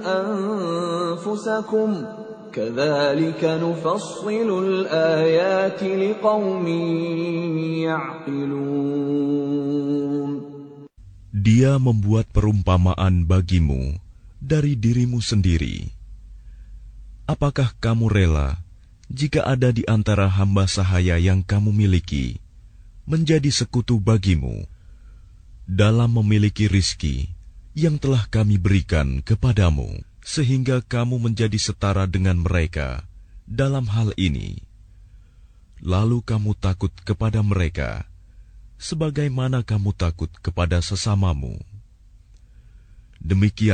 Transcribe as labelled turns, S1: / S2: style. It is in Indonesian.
S1: أنفسكم كذلك نفصل الآيات لقوم يعقلون.
S2: Dia membuat perumpamaan bagimu dari dirimu sendiri. Apakah kamu rela jika ada di antara hamba sahaya yang kamu miliki menjadi sekutu bagimu dalam memiliki rizki yang telah kami berikan kepadamu, sehingga kamu menjadi setara dengan mereka dalam hal ini? Lalu kamu takut kepada mereka sebagaimana kamu takut kepada sesamamu. Demikian